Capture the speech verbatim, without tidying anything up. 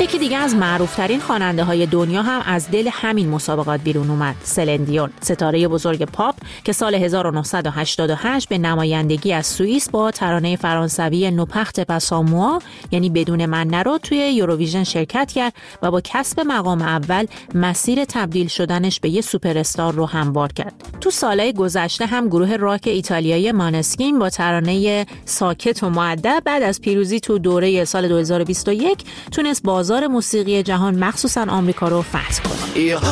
یکی دیگه از معروف‌ترین خواننده‌های دنیا هم از دل همین مسابقات بیرون اومد، سلن دیون، ستاره بزرگ پاپ که سال هزار و نهصد و هشتاد و هشت به نمایندگی از سوئیس با ترانه فرانسوی نوپخت پاساموا یعنی بدون من نرو توی یوروویژن شرکت کرد و با کسب مقام اول مسیر تبدیل شدنش به یه سوپر استار رو هموار کرد. تو سالهای گذشته هم گروه راک ایتالیایی مانسکین با ترانه ساکت و مؤدب بعد از پیروزی تو دوره سال دو هزار و بیست و یک تونست بازار موسیقی جهان مخصوصاً آمریکا رو فتح کنه. Io